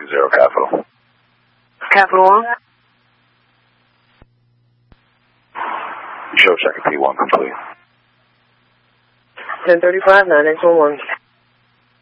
Zero Capital. Capital One? Show check P1 complete. 1035, 9X11.